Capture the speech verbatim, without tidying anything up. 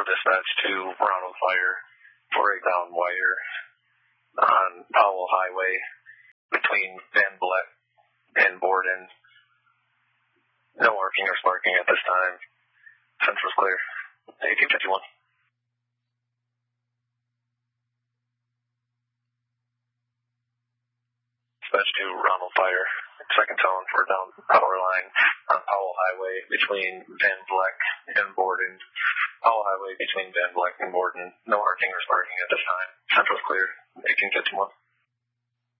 Central Dispatch to Ronald Fire for a down wire on Powell Highway between Van Vleck and Borden. No arcing or sparking at this time. Central's clear. eighteen fifty-one. Dispatch to Ronald Fire. Second tone for down power line on Powell Highway between Van Vleck and Borden. Powell Highway between Van Vleck and Borden. No arcing or sparking at this time. Central's clear. eighteen fifty-one.